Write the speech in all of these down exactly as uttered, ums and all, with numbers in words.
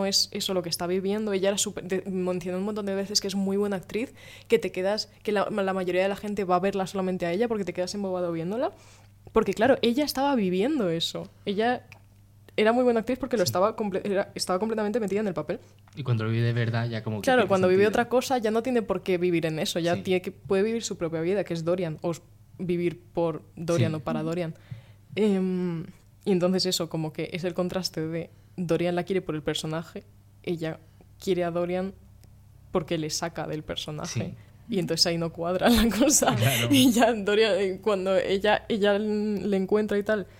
es eso lo que está viviendo. Ella era súper... Mencionó un montón de veces que es muy buena actriz, que te quedas... que la, la mayoría de la gente va a verla solamente a ella porque te quedas embobado viéndola. Porque claro, ella estaba viviendo eso. Ella era muy buena actriz porque lo Sí. estaba, comple- era- estaba completamente metida en el papel. Y cuando lo vive de verdad ya como que Claro, pierde cuando vive sentido. otra cosa ya no tiene por qué vivir en eso. Ya Sí. tiene que, puede vivir su propia vida, que es Dorian. O vivir por Dorian Sí. o para Dorian. Em, y entonces eso, como que es el contraste de Dorian la quiere por el personaje, ella quiere a Dorian porque le saca del personaje. Sí. Y entonces ahí no cuadra la cosa. Claro. Y ya Dorian, eh, cuando ella, ella le encuentra y tal,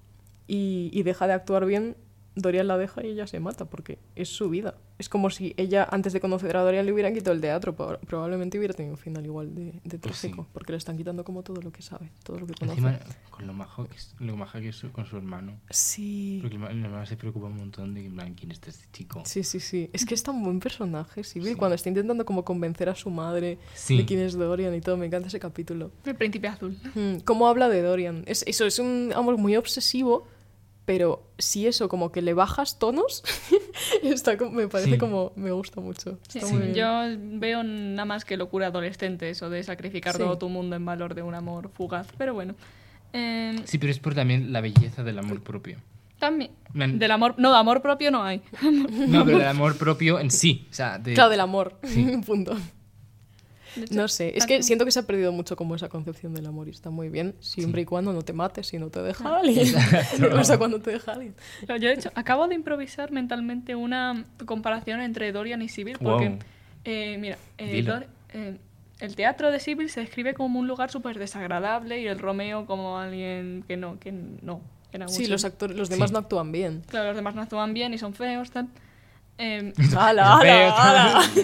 y, y deja de actuar bien, Dorian la deja y ella se mata, porque es su vida. Es como si ella, antes de conocer a Dorian, le hubieran quitado el teatro. Pro- Probablemente hubiera tenido un final igual de, de Pues trágico, sí. porque le están quitando como todo lo que sabe, todo lo que conoce. Encima, con lo majo que es, lo maja que es su- con su hermano. Sí. Porque el el hermano se preocupa un montón de que, en plan, quién es este chico. Sí, sí, sí. Es que es tan buen personaje, Sibyl, Sí. cuando está intentando como convencer a su madre Sí. de quién es Dorian y todo. Me encanta ese capítulo. El príncipe azul. Mm, ¿Cómo habla de Dorian? Es, eso es un amor muy obsesivo, pero si eso, como que le bajas tonos, está como- me parece Sí. como... Me gusta mucho. Sí, Está sí, muy bien. yo veo nada más que locura adolescente eso de sacrificar Sí. todo tu mundo en valor de un amor fugaz. Pero bueno. Eh, Sí, pero es por también la belleza del amor propio. también. Man- Del amor. No, de amor propio no hay. No, pero del amor propio en sí. O sea, de... Claro, del amor. Sí. Punto. De hecho, No sé, es que siento que se ha perdido mucho como esa concepción del amor y está muy bien, siempre Sí. y cuando no te mates y no te deja alguien. ¿Qué pasa cuando te deja alguien? Pero yo, de hecho, acabo de improvisar mentalmente una comparación entre Dorian y Sibyl, porque, Wow. eh, mira, eh, Dilo. Dor- eh, el teatro de Sibyl se describe como un lugar súper desagradable y el Romeo como alguien que no, que no. que en algún Sí, los sentido- actores, los demás Sí. no actúan bien. Claro, los demás no actúan bien y son feos, tal. Eh, ¡Hala, Feo, hala, hala!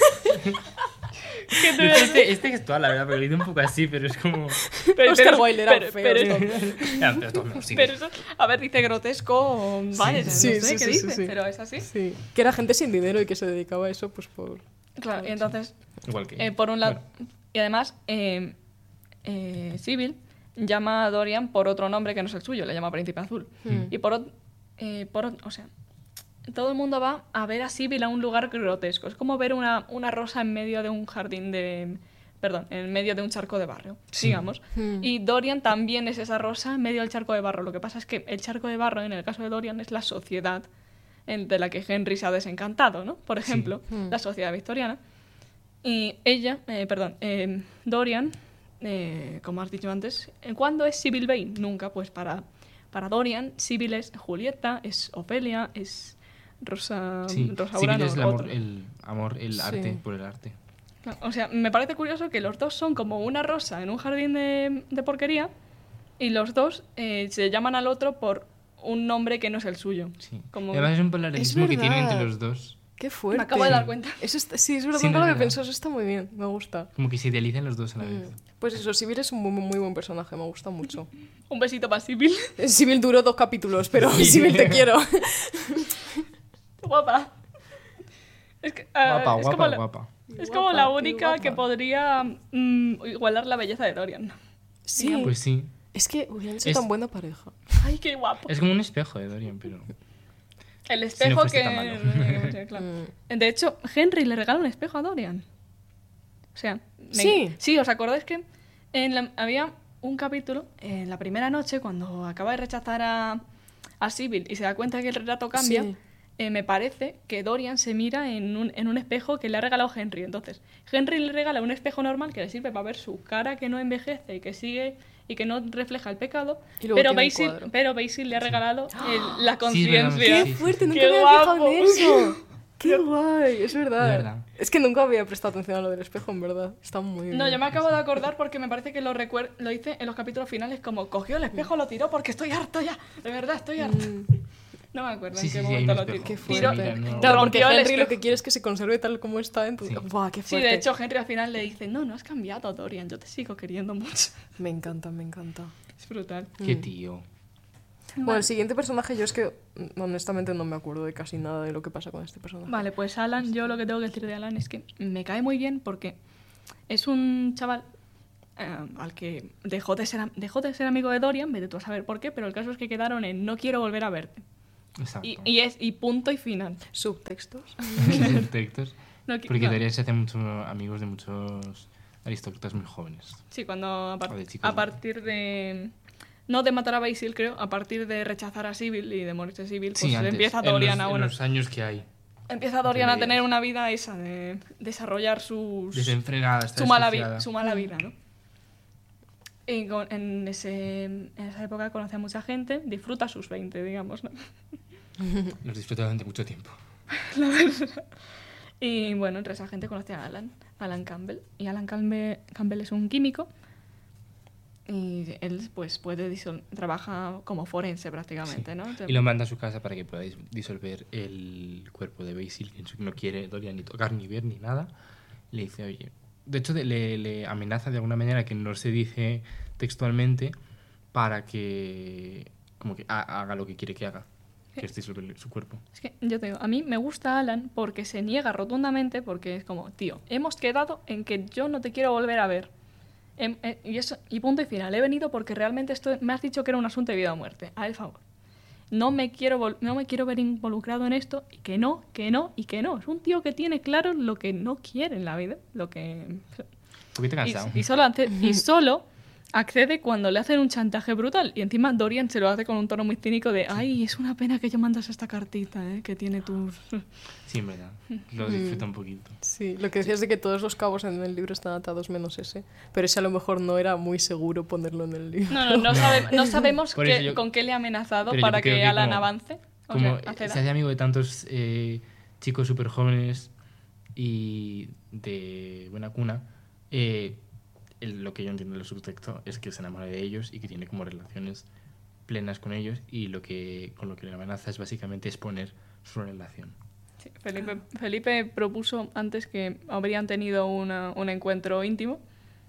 ¿qué te voy a decir? Este, este gestual, la verdad, porque lo hice un poco así, pero es como... Pero- Oscar pero- Wilde era pero- feo, pero- ¿no? Ya, pero todo menos sí. Pero eso, a ver, dice grotesco, vale, Sí, no sí, sé sí, qué sí, dice, sí. pero es así. Sí, que era gente sin dinero y que se dedicaba a eso pues por... Claro, y entonces, Igual que... eh, por un lado, Bueno, y además, eh, eh, Sibyl llama a Dorian por otro nombre que no es el suyo, le llama Príncipe Azul. Hmm. Y por, ot- eh, por ot- o sea, todo el mundo va a ver a Sibyl a un lugar grotesco. Es como ver una, una rosa en medio de un jardín de... Perdón, en medio de un charco de barro, Sí. digamos. Hmm. Y Dorian también es esa rosa en medio del charco de barro. Lo que pasa es que el charco de barro, en el caso de Dorian, es la sociedad en- de la que Henry se ha desencantado, ¿no? Por ejemplo, Hmm. la sociedad victoriana. Y ella, eh, perdón, eh, Dorian, eh, como has dicho antes, ¿eh, ¿cuándo es Sibyl Vane? Nunca, pues para, para Dorian, Sibyl es Julieta, es Ofelia, es Rosa, sí, Rosa Sibyl Urano, es el amor, otra. el, amor, el Sí. arte, por el arte. O sea, me parece curioso que los dos son como una rosa en un jardín de, de porquería y los dos eh, se llaman al otro por un nombre que no es el suyo. Sí. Como- Además es un paralelismo que tienen verdad. entre los dos. ¡Qué fuerte! Me acabo de dar cuenta. Eso está- sí, es verdad, Sí, nunca no lo es había verdad. pensado, eso está muy bien, me gusta. Como que se idealizan los dos a la vez. Mm. Pues eso, Sibyl es un muy, muy buen personaje, me gusta mucho. Un besito para Sibyl. Sibyl duró dos capítulos, pero Sí. Sibyl te quiero. Guapa. Es, que, ah, Guapa, es guapa, como la, guapa. es como Guapa, la qué única guapa. que podría mm, igualar la belleza de Dorian. Sí, Pues sí. es que hubieran hecho Es- tan buena pareja. Ay, qué guapo. Es como un espejo de Dorian, pero... El espejo fuese que... tan malo. Sí, claro. Mm. De hecho, Henry le regala un espejo a Dorian. O sea... me- Sí. Sí, ¿os acordáis que en la- había un capítulo en la primera noche cuando acaba de rechazar a, a Sibyl y se da cuenta que el retrato cambia? Sí. Eh, me parece que Dorian se mira en un, en un espejo que le ha regalado Henry. Entonces, Henry le regala un espejo normal que le sirve para ver su cara que no envejece y que sigue y que no refleja el pecado. Y luego Pero tiene el Basil, cuadro. pero Basil le ha regalado el- la Sí, es verdad, conciencia. sí, ¡Qué sí, fuerte! sí. Nunca ¡Qué me había fijado en guapo! eso. ¡Qué guay! Es verdad. De verdad. Es que nunca había prestado atención a lo del espejo, en verdad. Está muy bien. No, yo me acabo de acordar porque me parece que lo recuer- lo hice en los capítulos finales como cogió el espejo, lo tiró porque estoy harto ya. De verdad, estoy harto. Mm, No me acuerdo Sí, en qué sí, sí, hay momento un lo espejo. tiró. qué Sí, fuerte. mira, no- Claro, porque Rompió el Henry lo espejo. que quiere es que se conserve tal como está. Entonces, Sí. ¡buah, qué Sí, fuerte! de hecho, Henry al final le dice, no, no has cambiado, Dorian, yo te sigo queriendo mucho. Me encanta, me encanta. Es brutal. Qué Mm. tío. Bueno, el siguiente personaje yo es que mm, honestamente no me acuerdo de casi nada de lo que pasa con este personaje. Vale, pues Alan, yo lo que tengo que decir de Alan es que me cae muy bien porque es un chaval eh, al que dejó de, ser, am- dejó de ser amigo de Dorian, vete tú a saber por qué, pero el caso es que quedaron en no quiero volver a verte. Exacto. Y, y es y punto y final. Subtextos. Textos. No, qui- Porque no. Dorian se hace mucho amigos de muchos aristócratas muy jóvenes. Sí, cuando a, par- O de chicos, a ¿no? partir de... No de matar a Basil, creo, a partir de rechazar a Sybil y de morirse Sybil, pues Sí, antes, empieza en Dorian los, a... en bueno, los años que hay. empieza Dorian a entre tener medias. una vida esa, de desarrollar sus... Desenfrenada, está su mala, vi- desquiciada. su mala vida, ¿no? Y con- en, ese, en esa época conoce a mucha gente, disfruta sus veinte, digamos, ¿no? Los disfruta durante mucho tiempo. Y bueno, entre esa gente conoce a Alan, Alan Campbell. Y Alan Campbell, Campbell es un químico y él pues puede disol- trabaja como forense prácticamente, Sí. ¿no? Y lo manda a su casa para que pueda dis- disolver el cuerpo de Basil, que no quiere Dorian ni tocar, ni ver, ni nada. Le dice, oye... De hecho, de- le, le amenaza de alguna manera que no se dice textualmente para que... Como que ha- haga lo que quiere que haga. Que es disolver su cuerpo. Es que yo te digo, a mí me gusta Alan porque se niega rotundamente, porque es como, tío, hemos quedado en que yo no te quiero volver a ver. Em- eh, y, eso, y punto y final. He venido porque realmente esto me has dicho que era un asunto de vida o muerte. A el favor. No me, quiero vol- no me quiero ver involucrado en esto, y que no, que no, y que no. Es un tío que tiene claro lo que no quiere en la vida. Lo que... Un poquito Y, cansado. y solo hace- y solo accede cuando le hacen un chantaje brutal. Y encima Dorian se lo hace con un tono muy cínico de, ay, es una pena que yo mandas esta cartita, ¿eh? Que tiene tus... Sí, en verdad. Lo disfruta un poquito. Sí, lo que decías de que todos los cabos en el libro están atados menos ese. Pero ese a lo mejor no era muy seguro ponerlo en el libro. No, no, no, sabe- no sabemos Por qué- eso yo- con qué le ha amenazado Pero yo para creo que, que Alan como- avance. O Como sea, se acceda. hace amigo de tantos eh, chicos súper jóvenes y de buena cuna, eh, el- lo que yo entiendo del subtexto es que se enamora de ellos y que tiene como relaciones plenas con ellos, y lo que con lo que le amenaza es básicamente exponer su relación. Sí, Felipe, Felipe propuso antes que habrían tenido una- un encuentro íntimo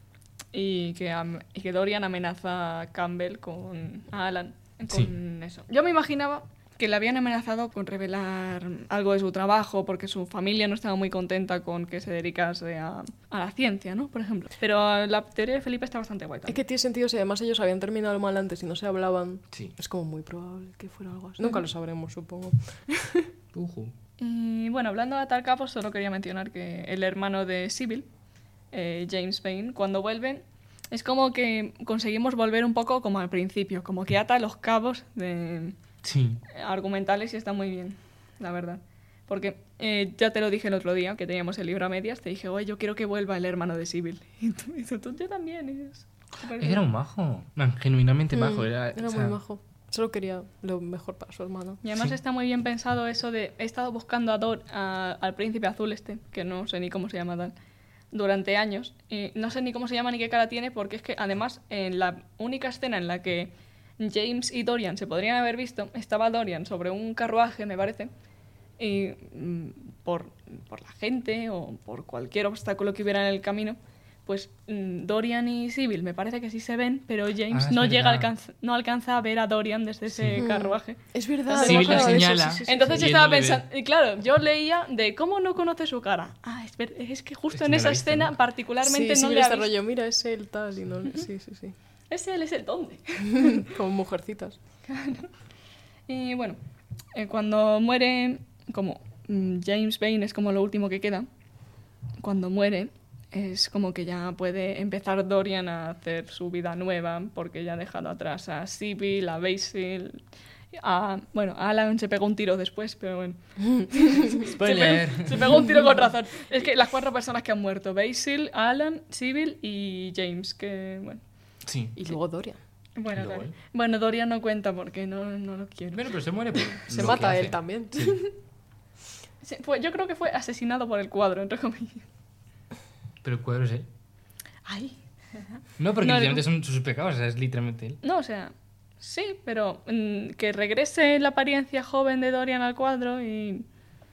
y que, am- y que Dorian amenaza a Campbell con a Alan con Sí. eso. Yo me imaginaba que le habían amenazado con revelar algo de su trabajo porque su familia no estaba muy contenta con que se dedicase a, a la ciencia, ¿no? Por ejemplo. Pero la teoría de Felipe está bastante guay Es también. que tiene sentido si además ellos habían terminado mal antes y no se hablaban. Sí. Es como muy probable que fuera algo así. Nunca lo sabremos, supongo. Ujú. Y bueno, hablando de atar cabos, solo quería mencionar que el hermano de Sybil, eh, James Payne, cuando vuelve, es como que conseguimos volver un poco como al principio, como que ata los cabos de Sí. argumentales y está muy bien, la verdad. Porque eh, ya te lo dije el otro día, que teníamos el libro a medias, te dije, oye, yo quiero que vuelva el hermano de Sybil. Y tú, y tú, tú, yo también. Y es súper Era un majo. No, genuinamente majo. Mm, Era, era o sea, muy majo. Solo quería lo mejor para su hermano. Y además Sí. está muy bien pensado eso de... He estado buscando a Dor, a- al príncipe azul este, que no sé ni cómo se llama tal, durante años. Y no sé ni cómo se llama ni qué cara tiene, porque es que además en la única escena en la que James y Dorian se podrían haber visto, estaba Dorian sobre un carruaje, me parece, y mm, por, por la gente o por cualquier obstáculo que hubiera en el camino, pues mm, Dorian y Sybil me parece que sí se ven, pero James Ah, es no llega a verdad. alcanza- no alcanza a ver a Dorian desde ese Mm. carruaje. Es verdad. Sí, no me la acordaba de eso, señala. sí, sí, sí. Entonces Y yo él estaba no le ve. pensando, y claro, yo leía de cómo no conoce su cara. Ah, es, ver- es que justo Es que en no esa la he visto escena nunca. particularmente sí, no sí, le ha este visto. rollo, mira, es él tal y no. Sí, sí, sí. Es él, es el dónde. Como mujercitas. Y bueno, eh, cuando muere, como mm, James Payne es como lo último que queda, cuando muere es como que ya puede empezar Dorian a hacer su vida nueva porque ya ha dejado atrás a Sybil, a Basil, a... Bueno, a Alan se pegó un tiro después, pero bueno. Spoiler. Se pegó, se pegó un tiro con razón. Es que las cuatro personas que han muerto, Basil, Alan, Sybil y James, que bueno... Sí. Y luego Dorian. Bueno, Y luego claro. él. Bueno, Dorian no cuenta porque no, no lo quiero. Bueno, pero se muere por Se lo mata que a él hace. también. Sí, fue, yo creo que fue asesinado por el cuadro, entre comillas. Pero el cuadro es él. Ay. No, porque No, literalmente son sus pecados, o sea, es literalmente él. No, o sea, sí, pero mm, que regrese la apariencia joven de Dorian al cuadro y.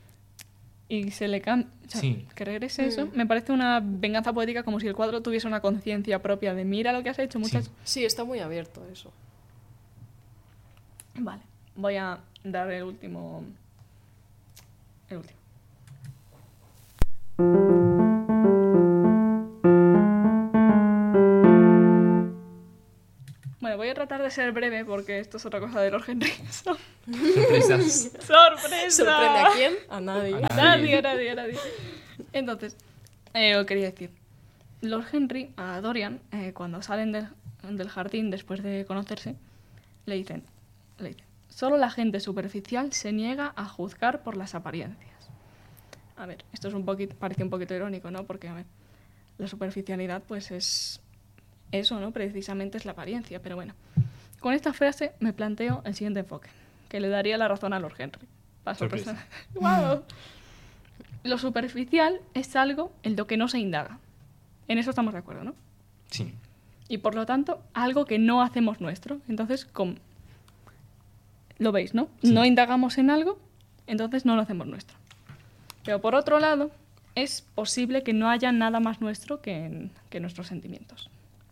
Y se le cambia. Sí. Que regrese eso. Mm. Me parece una venganza poética como si el cuadro tuviese una conciencia propia de mira lo que has hecho, muchachos. Sí, está muy abierto a eso. Vale, voy a dar el último. El último. Bueno, voy a tratar de de ser breve porque esto es otra cosa de Lord Henry. Sorpresas. ¡Sorpresa! ¿Sorprende a quién? A nadie. A A nadie, a nadie, a nadie. Entonces, eh, lo quería decir. Lord Henry a Dorian, eh, cuando salen del, del jardín después de conocerse, le dicen, le dicen, solo la gente superficial se niega a juzgar por las apariencias. A ver, esto es un poquito, parece un poquito irónico, ¿no? Porque, a ver, la superficialidad, pues es eso, ¿no? Precisamente es la apariencia, pero bueno. Con esta frase me planteo el siguiente enfoque, que le daría la razón a Lord Henry. Para sorpresa. ¡Wow! Lo superficial es algo en lo que no se indaga. En eso estamos de acuerdo, ¿no? Sí. Y por lo tanto, algo que no hacemos nuestro. Entonces, ¿cómo? Lo veis, ¿no? Sí. No indagamos en algo, entonces no lo hacemos nuestro. Pero por otro lado, es posible que no haya nada más nuestro que, en- que nuestros sentimientos.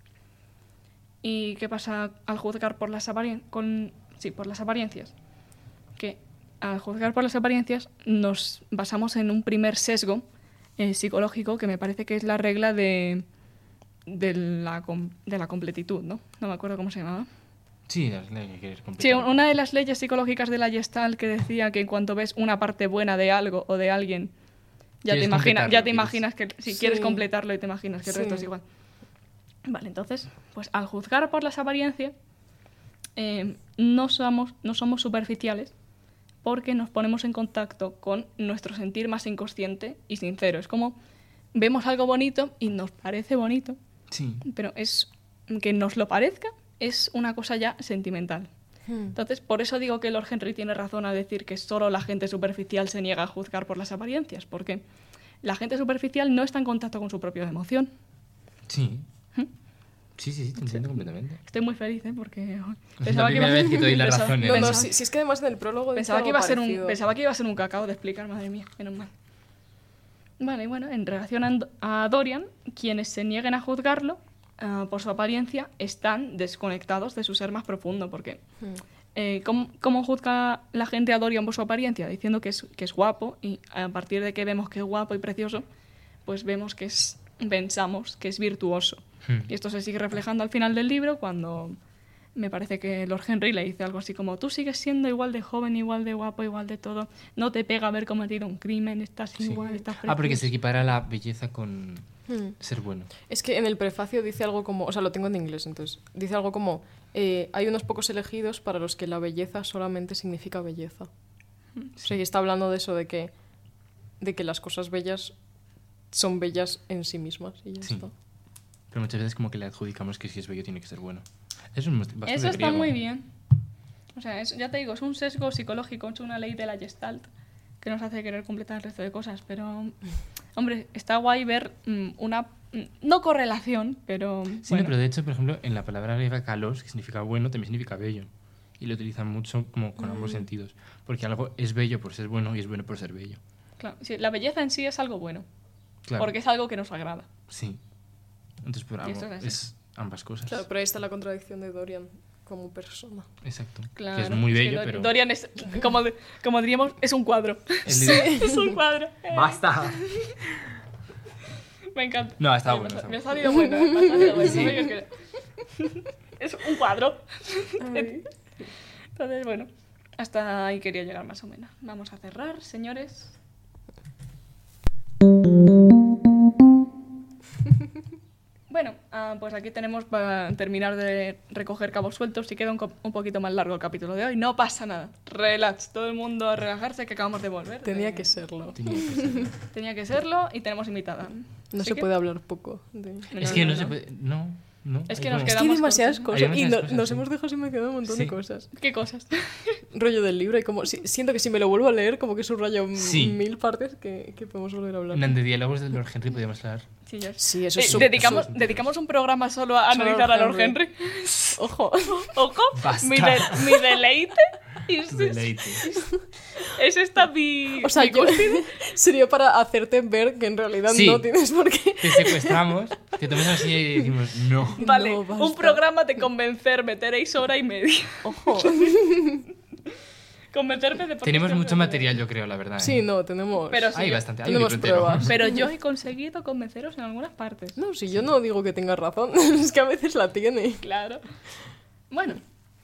¿Y qué pasa al juzgar por las, aparien- con, sí, por las apariencias? Que al juzgar por las apariencias nos basamos en un primer sesgo eh, psicológico que me parece que es la regla de, de, la, com- de la completitud, ¿no? No me acuerdo cómo se llamaba. Sí, la la que quieres Sí, completar. una de las leyes psicológicas de la Gestalt que decía que en cuanto ves una parte buena de algo o de alguien, ya te, Quieres imagina, completarlo, ya te quieres- imaginas que si Sí. quieres completarlo y te imaginas que el Sí. resto es igual. Vale, entonces, pues al juzgar por las apariencias, eh, no, somos, no somos superficiales porque nos ponemos en contacto con nuestro sentir más inconsciente y sincero. Es como vemos algo bonito y nos parece bonito, Sí. pero es que nos lo parezca es una cosa ya sentimental. Hmm. Entonces, por eso digo que Lord Henry tiene razón al decir que solo la gente superficial se niega a juzgar por las apariencias, porque la gente superficial no está en contacto con su propia emoción. Sí. ¿Mm? Sí, sí, sí, te entiendo completamente. Estoy muy feliz, ¿eh? Porque Es la primera vez que te doy la pensaba- razón. ¿eh? No, no, Pensaba- si, si es que además en el prólogo dice Pensaba que, algo iba a ser un, parecido. pensaba que iba a ser un cacao de explicar, madre mía, menos mal. Vale, y bueno, en relación a Ando- a Dorian, quienes se nieguen a juzgarlo ah, por su apariencia están desconectados de su ser más profundo, porque Hmm. eh, ¿cómo, cómo juzga la gente a Dorian por su apariencia? Diciendo que es, que es guapo, y a partir de que vemos que es guapo y precioso, pues vemos que es, pensamos que es virtuoso. Hmm. Y esto se sigue reflejando al final del libro cuando me parece que Lord Henry le dice algo así como tú sigues siendo igual de joven, igual de guapo, igual de todo, no te pega haber cometido un crimen, estás Sí. igual, estás Ah, porque se precioso". equipara la belleza con Hmm. ser bueno. Es que en el prefacio dice algo como, o sea, lo tengo en inglés, entonces, dice algo como, eh, hay unos pocos elegidos para los que la belleza solamente significa belleza. O sea, y está hablando de eso, de que, de que las cosas bellas son bellas en sí mismas y ya Sí. está. Pero muchas veces como que le adjudicamos que si es bello tiene que ser bueno. Eso es bastante Eso está griego. muy bien. O sea, es- ya te digo, es un sesgo psicológico, es una ley de la Gestalt que nos hace querer completar el resto de cosas, pero, hombre, está guay ver mm, una, mm, no correlación, pero, Sí, no, bueno, pero de hecho, por ejemplo, en la palabra griega kalos, que significa bueno, también significa bello. Y lo utilizan mucho como con ambos sentidos. Porque algo es bello por ser bueno y es bueno por ser bello. claro, sí, la belleza en sí es algo bueno, Claro. porque es algo que nos agrada. Sí. Entonces, por Y algo esto es así. es ambas cosas. Claro, pero ahí está la contradicción de Dorian como persona. Exacto. Claro, Que es muy es que bello, Dor- pero... Dorian es, como, como diríamos, es un cuadro. El líder- es un cuadro. Eh, ¡Basta! Me encanta. No, está Ay, bueno, Me, está me ha bueno. salido bueno, eh, me ha salido bueno. Sí. ¿no? Yo creo. Es un cuadro. Entonces, bueno, hasta ahí quería llegar más o menos. Vamos a cerrar, señores. Bueno, ah, pues aquí tenemos para terminar de recoger cabos sueltos. Si queda un, co- un poquito más largo el capítulo de hoy, no pasa nada. Relax, todo el mundo a relajarse que acabamos de volver. Tenía de- que serlo. Tenía que ser. Tenía que serlo y tenemos invitada. No Así se que- puede hablar poco. de- Es que no, se puede... No, no. Es hay que nos como- Es que hay Quedamos demasiadas cortos, cosas. Hay y demasiadas no- cosas, nos sí. hemos dejado sin me quedado un montón Sí. de cosas. ¿Qué cosas? Rollo del libro y como si- siento que si me lo vuelvo a leer como que subrayo m- Sí. mil partes que, que podemos volver a hablar. En de diálogos de Lord Henry podíamos hablar. Sí, ya. Sí, eso Eh, es súper- dedicamos, súper- dedicamos un programa solo a Solo analizar a Lord Lord Henry. Ojo. Ojo, Basta. mi, de- mi deleite. Es, Deleite. es esta mi. O sea, mi yo- cúspide. sería para hacerte ver que en realidad Sí. no tienes por qué. Te secuestramos, te tomas así y decimos no. Vale, No, un basta. programa de convencerme, tenéis hora y media. Ojo. Convencerme de por qué Tenemos estoy mucho ofrecida. material, yo creo, la verdad. ¿eh? Sí, no, tenemos... Pero sí, Hay yo- bastante, hay un tenemos libro entero. pruebas. Pero yo he conseguido convenceros en algunas partes. No, si yo no digo que tengas razón, es que a veces la tiene. Claro. Bueno,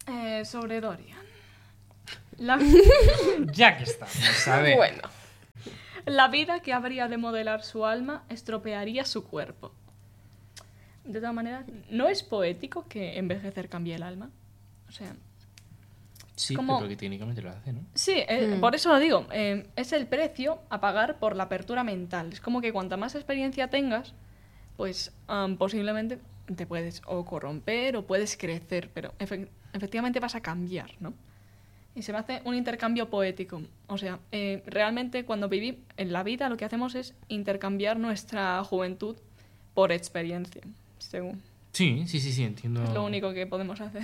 Eh, sobre Dorian. La, Ya que estamos, a ver. Bueno. la vida que habría de modelar su alma estropearía su cuerpo. De todas maneras, ¿no es poético que envejecer cambie el alma? O sea, Sí, como- pero que técnicamente lo hace, ¿no? sí, eh, Hmm. por eso lo digo. eh, es el precio a pagar por la apertura mental. Es como que cuanta más experiencia tengas, pues am, posiblemente te puedes o corromper o puedes crecer, pero efe- efectivamente vas a cambiar, ¿no? Y se me hace un intercambio poético. O sea, eh, realmente cuando vivimos en la vida lo que hacemos es intercambiar nuestra juventud por experiencia, según. Sí, sí, sí, sí, entiendo. Es lo único que podemos hacer.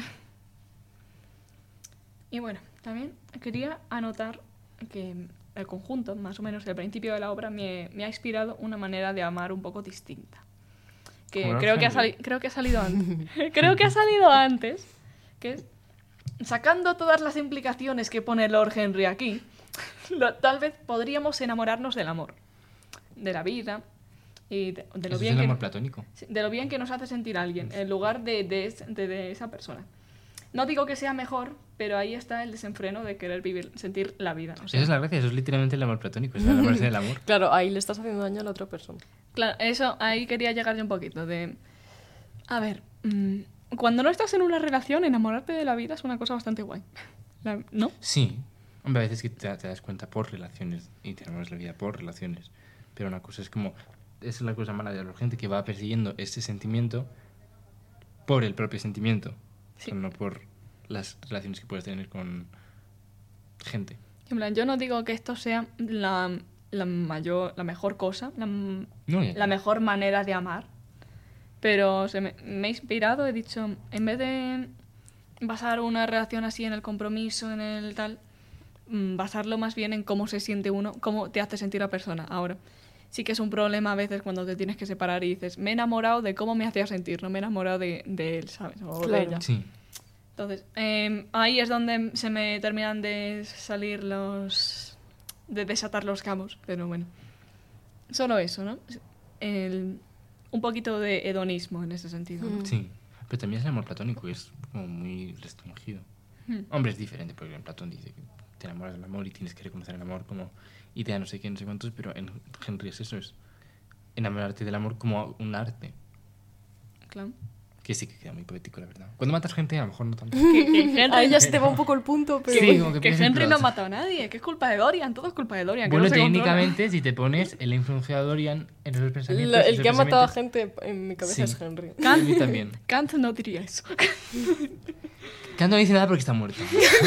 Y bueno, también quería anotar que el conjunto, más o menos el principio de la obra, me, me ha inspirado una manera de amar un poco distinta. Que Como creo Lord que, ha Henry. sali- creo que ha salido antes. creo que ha salido antes. Que es, sacando todas las implicaciones que pone Lord Henry aquí, lo- tal vez podríamos enamorarnos del amor, de la vida y de, de lo Eso bien es el que amor platónico. Sí, de lo bien que nos hace sentir alguien, en lugar de, de, es- de- de esa persona. No digo que sea mejor, pero ahí está el desenfreno de querer vivir, sentir la vida. O sea, Esa es la gracia, eso es literalmente el amor platónico, es el amor del amor. Claro, ahí le estás haciendo daño a la otra persona. claro, eso, ahí quería llegar yo un poquito de... A ver, mm, cuando no estás en una relación, enamorarte de la vida es una cosa bastante guay. La- ¿No? Sí, hombre, a veces que te, te das cuenta por relaciones y te enamoras de la vida por relaciones, pero una cosa es como, esa es la cosa mala de la gente que va persiguiendo ese sentimiento por el propio sentimiento, Sí. o sea, no por las relaciones que puedes tener con gente. En plan, yo no digo que esto sea la, la mayor, la mejor cosa, la, No, ya, ya. la mejor manera de amar, pero se me, me he inspirado, he dicho, en vez de basar una relación así en el compromiso, en el tal, mm, basarlo más bien en cómo se siente uno, cómo te hace sentir la persona. Ahora, sí que es un problema a veces cuando te tienes que separar y dices, me he enamorado de cómo me hacía sentir, no me he enamorado de, de él, ¿sabes? O de Claro. ella. Sí, Entonces, eh, ahí es donde se me terminan de salir los... de desatar los cabos, pero bueno. Solo eso, ¿no? El- un poquito de hedonismo en ese sentido. ¿no? Mm. sí. Pero también es el amor platónico, es como muy restringido. Hmm. Hombre, es diferente, porque en Platón dice que te enamoras del amor y tienes que reconocer el amor como idea no sé qué, no sé cuántos, pero en Henry es eso, es enamorarte del amor como un arte, Claro. que sí que queda muy poético, la verdad. Cuando matas gente, a lo mejor no tanto. Que, que Henry, Ahí ya se te va un poco el punto, pero... Sí, como que que piensas en Henry no platos. ha matado a nadie, que es culpa de Dorian, todo es culpa de Dorian. que Bueno, no se controla. técnicamente, si te pones, él ha influenciado a Dorian en esos pensamientos. La- el esos que ha matado a pensamientos- gente en mi cabeza Sí. es Henry. A mí también. Kant no diría eso. Kant no dice nada porque está muerto.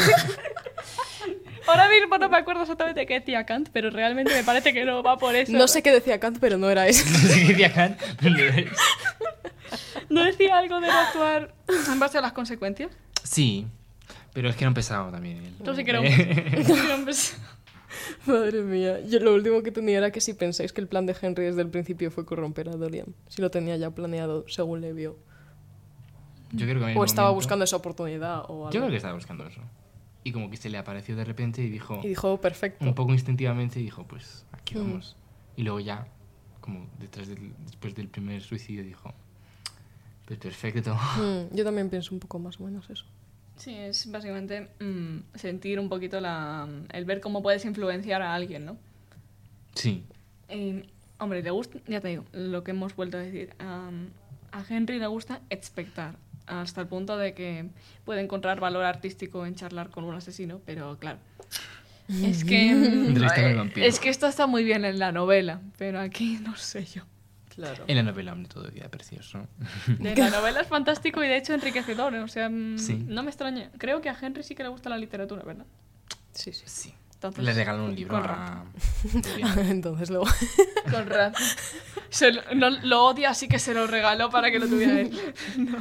Ahora mismo no me acuerdo exactamente qué decía Kant, pero realmente me parece que no va por eso. No sé qué decía Kant, pero no era eso. No sé qué decía Kant, pero lo es. ¿No decía algo de no actuar en base a las consecuencias? Sí, pero es que era un pesado también. él. Yo sí que era un... Eh, era un pes- Madre mía. Yo lo último que tenía era que si pensáis que el plan de Henry desde el principio fue corromper a Dorian. Si lo tenía ya planeado según le vio. Yo creo que en O el estaba momento- buscando esa oportunidad o algo. Yo creo que estaba buscando eso. Y como que se le apareció de repente y dijo, Y dijo, perfecto. un poco instintivamente, y dijo, pues aquí Mm. vamos. Y luego ya, como detrás del, después del primer suicidio, dijo, pues perfecto. Mm, yo también pienso un poco más o menos eso. Sí, es básicamente mm, sentir un poquito la... el ver cómo puedes influenciar a alguien, ¿no? Sí, Eh, hombre, le gusta, ya te digo, lo que hemos vuelto a decir. am, a Henry le gusta expectar, hasta el punto de que puede encontrar valor artístico en charlar con un asesino, pero claro. Es que. mm, Entrevista con el eh, vampiro. es que esto está muy bien en la novela, pero aquí no sé yo. Claro. en la novela, hombre, todo queda precioso. De la novela es fantástico y de hecho enriquecedor, o sea, mm, Sí. no me extraña. Creo que a Henry sí que le gusta la literatura, ¿verdad? Sí, sí. Sí. Entonces, Le regaló un libro con a... Entonces luego... Con razón. Se lo, no- lo odia, así que se lo regaló para que lo tuviera él. No.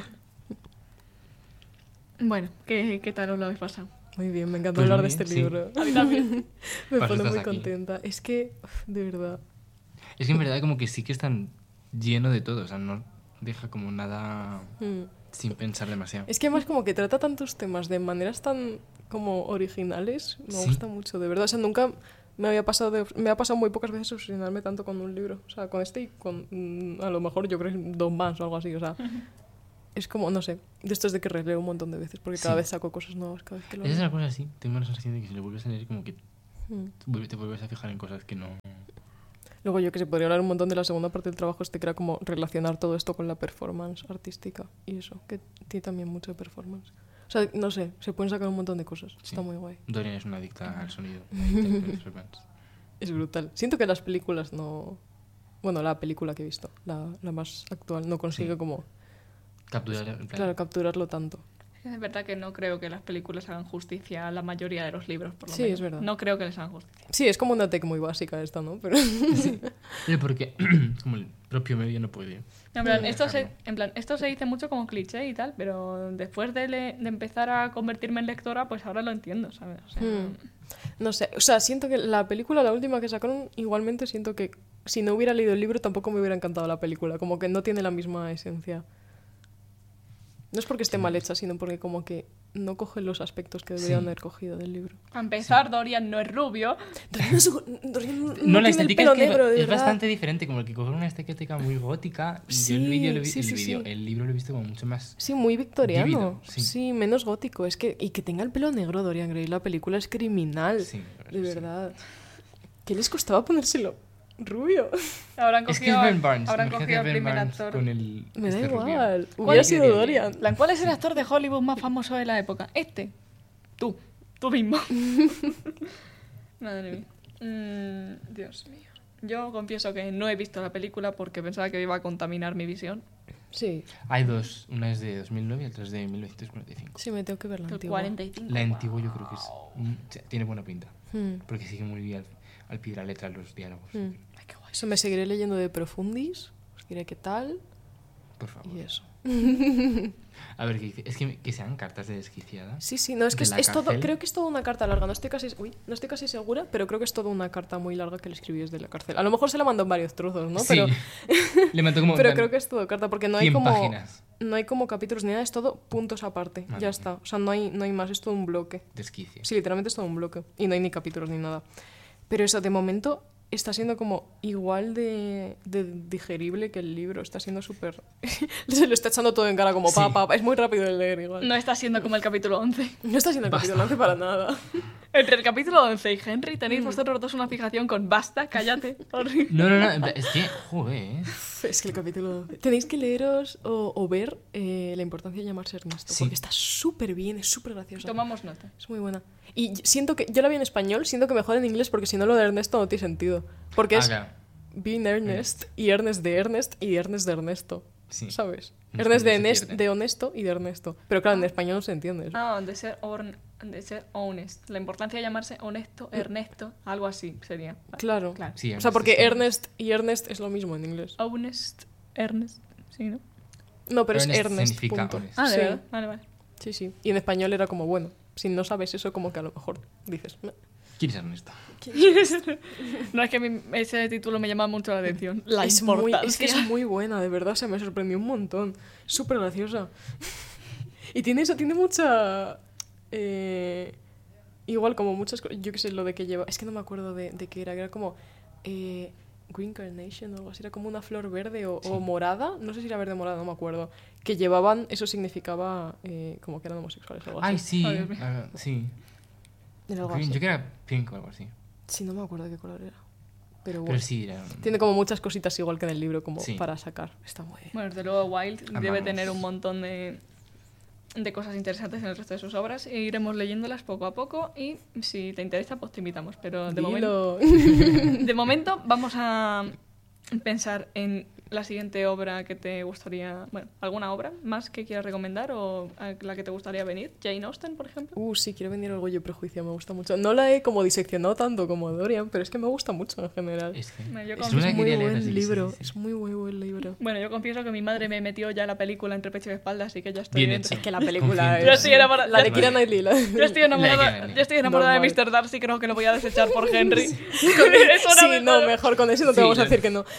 Bueno, ¿qué, ¿qué tal os lo habéis pasado? Muy bien, me encanta Pues hablar muy de bien, este sí. libro. A mí también. Me Para eso pone muy estás aquí. contenta. Es que, uf, de verdad. Es que en verdad como que sí que están lleno de todo, o sea, no deja como nada Mm. sin pensar demasiado. Es que además como que trata tantos temas de maneras tan como originales. Me Sí. gusta mucho, de verdad. O sea, nunca me había pasado de- me ha pasado muy pocas veces obsesionarme tanto con un libro. O sea, con este y con mm, a lo mejor yo creo que dos más o algo así. O sea, es como, no sé, de esto es de que releo un montón de veces, porque cada Sí. vez saco cosas nuevas cada vez que lo Esa es leo. la cosa así. Tengo la sensación de que si lo vuelves a leer, como que Mm. vuelve- te vuelves a fijar en cosas que no. Luego yo que se podría hablar un montón de la segunda parte del trabajo, este que era como relacionar todo esto con la performance artística y eso, que tiene también mucho de performance. O sea, no sé, se pueden sacar un montón de cosas. Sí. Está muy guay. Dorian es una adicta al sonido. Es brutal. Siento que las películas no... Bueno, la película que he visto, la, la más actual, no consigue Sí. como, Capturar. en plan, claro, capturarlo tanto. Es verdad que no creo que las películas hagan justicia a la mayoría de los libros, por lo Sí, menos. es verdad. No creo que les hagan justicia. Sí, es como una tech muy básica esta, ¿no? Pero... Pero porque como el propio medio no puede. En plan, Mm. esto se, dejarlo. en plan, esto se dice mucho como cliché y tal, pero después de, le- de empezar a convertirme en lectora, pues ahora lo entiendo, ¿sabes? O sea, Hmm. No sé, o sea, siento que la película, la última que sacaron, igualmente siento que si no hubiera leído el libro tampoco me hubiera encantado la película, como que no tiene la misma esencia. No es porque esté mal hecha, sino porque como que no coge los aspectos que deberían Sí. haber cogido del libro. a empezar, Dorian no es rubio. Dorian, es- Dorian no, No, la tiene el estética pelo es, que negro, de es verdad. bastante diferente, como que coger una estética muy gótica. Y yo el Sí, vídeo, lo vi- sí, el, sí, vídeo- sí. el libro lo he visto como mucho más. Sí, muy victoriano. Vívido, sí. sí. menos gótico. Es que, y que tenga el pelo negro Dorian Gray, la película es criminal. Sí, la de verdad que sí. verdad. ¿Qué les costaba ponérselo rubio? Habrán Es que cogido, es Ben Barnes. habrán imagínate cogido a al Ben primer Barnes actor. con el. Me da este rubio. igual. ¿Cuál Hubiera sido quedaría Dorian. bien? Plan, ¿cuál es el actor de Hollywood más famoso de la época? Este. Tú. Tú mismo. Madre mía. Mm, Dios mío. Yo confieso que no he visto la película porque pensaba que iba a contaminar mi visión. Sí, Hay dos. Una es de dos mil nueve y otra es de mil novecientos cuarenta y cinco. sí, me tengo que ver la El antigua. cuarenta y cinco. La antigua yo creo que es. mm, tiene buena pinta. Hmm. Porque sigue muy bien al, al pie de la letra los diálogos. Hmm. Ay, qué guay. Eso me seguiré leyendo de Profundis. Os diré qué tal. Por favor. Y eso. A ver qué dice. Es que, que sean cartas de desquiciada. Sí, sí, no, es que ¿De es, la es todo, cárcel? creo que es toda una carta larga. No estoy casi, uy, no estoy casi segura, pero creo que es toda una carta muy larga que le escribí desde la cárcel. A lo mejor se la mandó en varios trozos, ¿no? Sí. Pero, Le mató como. pero en plan creo que es todo carta, porque no hay cien como páginas. no hay como capítulos ni nada, es todo puntos aparte. Madre ya mía. está. O sea, no hay, no hay más, es todo un bloque. Desquicia. Sí, literalmente es todo un bloque. Y no hay ni capítulos ni nada. Pero eso, de momento, está siendo como igual de, de digerible que el libro. Está siendo súper... Se lo está echando todo en cara como Sí. pa, pa, pa. Es muy rápido de leer igual. No está siendo como el capítulo once. No está siendo el Basta. capítulo once para nada. Entre el capítulo once y Henry Mm. tenéis vosotros dos una fijación con basta, cállate. Horrible. No, no, no. en plan, Es que, joder, ¿eh? Es que el capítulo once... Tenéis que leeros o, o ver eh, La importancia de llamarse Ernesto. Sí. Porque está súper bien, es súper graciosa. Tomamos nota. Es muy buena. Y siento que... Yo la vi en español, siento que mejor en inglés porque si no lo de Ernesto no tiene sentido. Porque Ah, es... claro. Being Ernest y Ernest de Ernest y Ernest de Ernesto. Sí. ¿Sabes? En Ernest de, español se Ernest, pierde. de honesto y de Ernesto. Pero claro, en español no se entiende eso. Ah, de ser, orn- de ser honest. La importancia de llamarse honesto, Ernesto, algo así sería. Vale, Claro. Claro. Sí, O sea, porque es que- Ernest y Ernest es lo mismo en inglés. Honest, Ernest. Sí, ¿no? No, pero Ernest es Ernest. significa punto. honest. Ah, de sí, verdad. Vale, vale. sí, sí. Y en español era como, bueno, si no sabes eso, como que a lo mejor dices... "Meh". ¿Quién es Ernesto? No, es que a mí ese título me llama mucho la atención. La es, muy, importancia. es que es muy buena, de verdad, se me sorprendió un montón. Súper graciosa. Y tiene eso, tiene mucha... eh, igual como muchas cosas, yo qué sé, lo de que lleva... Es que no me acuerdo de, de qué era, que era como... eh, Green Carnation o algo así, era como una flor verde o, o morada, no sé si era verde o morada, no me acuerdo, que llevaban, eso significaba eh, como que eran homosexuales o algo Ay, así. sí. Ay, Dios mío. ah, sí. Era algo Green, así. yo creo que era pink o algo así. Sí, no me acuerdo de qué color era. Pero bueno, Pero sí, era. tiene como muchas cositas igual que en el libro, como Sí. para sacar. Está muy bien. Bueno, desde luego Wilde debe Amamos. tener un montón de, de cosas interesantes en el resto de sus obras e iremos leyéndolas poco a poco y si te interesa pues te invitamos. Pero de, momento, Dilo. de momento vamos a pensar en la siguiente obra que te gustaría... Bueno, ¿alguna obra más que quieras recomendar o a la que te gustaría venir? Jane Austen, por ejemplo. Uh, sí, quiero venir Orgullo y Prejuicio, me gusta mucho. No la he como diseccionado tanto como Dorian, pero es que me gusta mucho en general. Es que. Bueno, yo es confieso- una Es que muy quería leer, buen así que sí, libro, sí, sí. es muy, muy buen libro. Bueno, yo confieso que mi madre me metió ya la película entre pecho y espalda, así que ya estoy... Bien dentro. hecho. Es que la película Confío en es... ti. Yo estoy enamorada- La de yo- Keira Knightley. La... Yo estoy enamorada, La que- yo estoy enamorada de Normal. mister Darcy, creo que lo voy a desechar por Henry. Con eso no Sí, me no, jodas. mejor con eso no te Sí, vamos a yo- decir que no.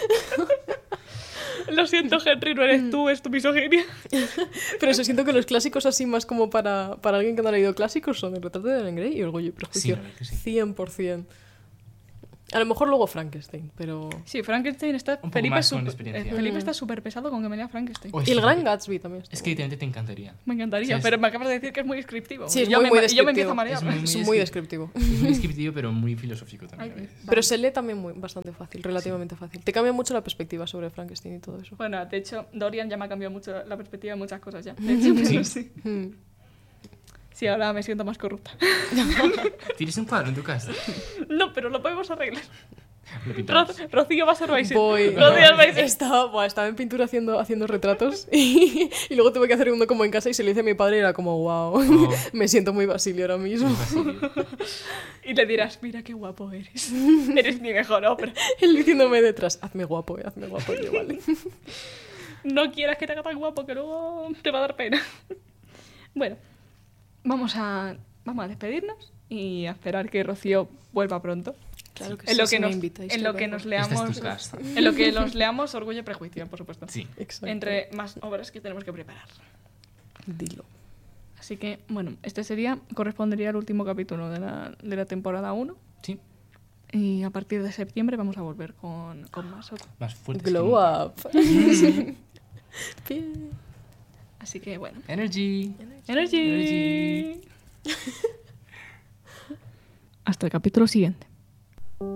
Lo siento, Henry, no eres tú, es tu misoginia. Pero eso, siento que los clásicos así más como para, para alguien que no ha leído clásicos son El retrato de Dorian Gray y Orgullo y Sí, Prejuicio. la verdad que sí. cien por ciento. A lo mejor luego Frankenstein, pero... Sí, Frankenstein está... Un poco Felipe, más es con super- experiencia. eh, Felipe Mm. está súper pesado con que me lea Frankenstein. Oh, Y el es Gran que- Gatsby también. está Es que muy literalmente te encantaría. Me encantaría, O sea, es- pero me acabas de decir que es muy descriptivo. Sí, es yo muy, me, muy ma- yo me empiezo a descriptivo. marear. Es muy, Es muy muy descri- descriptivo. Es muy descriptivo, pero muy filosófico también. a Ay, veces. Pero se lee también muy, bastante fácil, relativamente fácil. Te cambia mucho la perspectiva sobre Frankenstein y todo eso. Bueno, de hecho, Dorian ya me ha cambiado mucho la perspectiva de muchas cosas ya. De hecho, pero sí. Mm. Sí, ahora me siento más corrupta. ¿Tienes un cuadro en tu casa? No, pero lo podemos arreglar. Lo pintamos. Ro- Rocío va a ser Baisil. Voy. Rocío es Baisil. Estaba, buah, estaba en pintura haciendo, haciendo retratos y, y luego tuve que hacer uno como en casa y se lo hice a mi padre y era como, wow, Oh. me siento muy Basilio ahora mismo. Un Basilio. Y le dirás, mira qué guapo eres. Eres mi mejor obra. Él diciéndome detrás, hazme guapo, eh, hazme guapo. Y yo, vale. No quieras que te haga tan guapo que luego te va a dar pena. Bueno, vamos a, vamos a despedirnos y a esperar que Rocío vuelva pronto. Claro que En sí, lo si que, me nos, invitáis, en que lo que vengo. nos Esta es leamos. tu casa. En lo que nos leamos Orgullo y Prejuicio, por supuesto. Sí. Exacto. Entre más obras que tenemos que preparar. Dilo. Así que, bueno, este sería, correspondería al último capítulo de la, de la temporada uno. Sí. Y a partir de septiembre vamos a volver con, con más otro. Más fuerte. Glow up. Bien. Así que, bueno. Energy. Energy. Energy. Hasta el capítulo siguiente.